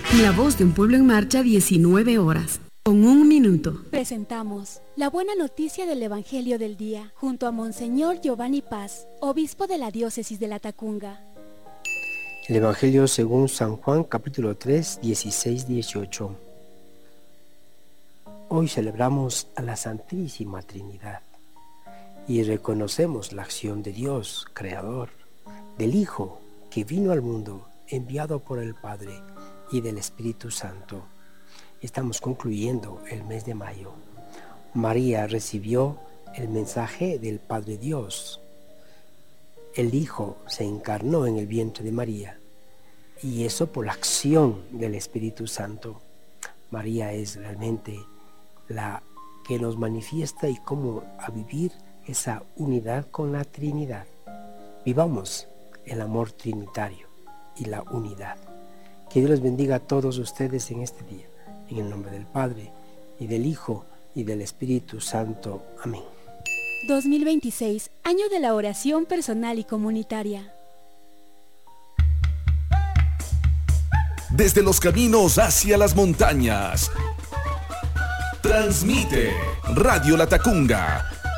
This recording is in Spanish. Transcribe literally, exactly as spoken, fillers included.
La voz de un pueblo en marcha, diecinueve horas, con un minuto. Presentamos la buena noticia del Evangelio del Día, junto a Monseñor Giovanni Paz, obispo de la diócesis de Latacunga. El Evangelio según San Juan, capítulo tres, dieciséis a dieciocho. Hoy celebramos a la Santísima Trinidad y reconocemos la acción de Dios, Creador, del Hijo que vino al mundo, enviado por el Padre, y del Espíritu Santo. Estamos concluyendo el mes de mayo. María recibió el mensaje del Padre Dios. El Hijo se encarnó en el vientre de María, y eso por la acción del Espíritu Santo. María es realmente la que nos manifiesta y cómo a vivir esa unidad con la Trinidad. Vivamos el amor trinitario y la unidad. Que Dios les bendiga a todos ustedes en este día. En el nombre del Padre, y del Hijo, y del Espíritu Santo. Amén. dos mil veintiséis, año de la oración personal y comunitaria. Desde los caminos hacia las montañas. Transmite Radio Latacunga,